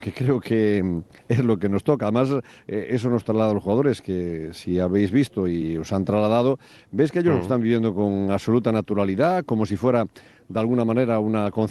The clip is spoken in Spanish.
que creo que es lo que nos toca. Además, eso nos traslada a los jugadores, que si habéis visto y os han trasladado, ves que ellos lo Mm. están viviendo con absoluta naturalidad, como si fuera de alguna manera una